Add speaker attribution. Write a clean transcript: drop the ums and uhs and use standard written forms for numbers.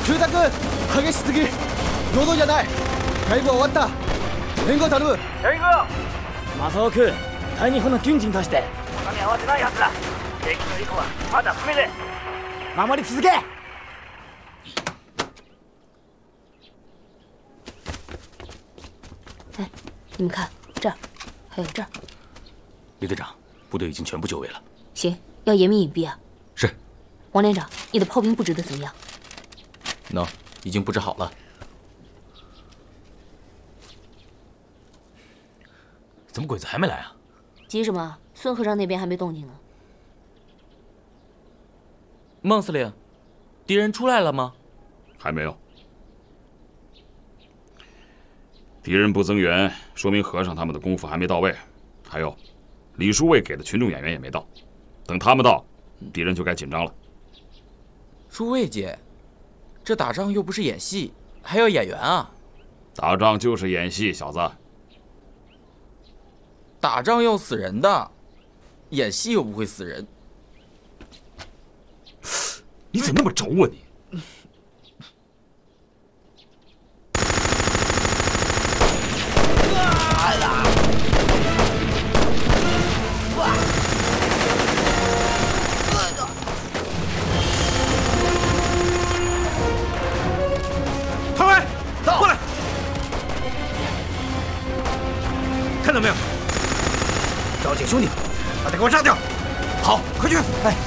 Speaker 1: 住宅激しすぎ。喉じゃない。ライブは終わった。援護頼む。
Speaker 2: 援護。正雄君、大日本の軍人として他に合わせないはずだ。敵の以降はまだ不明で。守り続け。
Speaker 3: 哎，你们看，这儿，还有这儿。
Speaker 2: 李队长，部队已经全部就位了。
Speaker 3: 行，要严密隐蔽啊。
Speaker 2: 是。
Speaker 3: 王连长，你的炮兵布置的怎么样？
Speaker 2: 喏，已经布置好了。怎么鬼子还没来啊？
Speaker 3: 急什么？孙和尚那边还没动静呢。
Speaker 2: 孟司令，敌人出来了吗？
Speaker 4: 还没有。敌人不增援，说明和尚他们的功夫还没到位。还有，李书卫给的群众演员也没到，等他们到，敌人就该紧张了。
Speaker 5: 诸位姐，这打仗又不是演戏，还要演员啊？
Speaker 4: 打仗就是演戏，小子。
Speaker 5: 打仗要死人的，演戏又不会死人。
Speaker 4: 你怎么那么轴啊你？
Speaker 1: 唐伟，过来，看到没有？赵景兄弟，把他给我炸掉！好，快去！哎。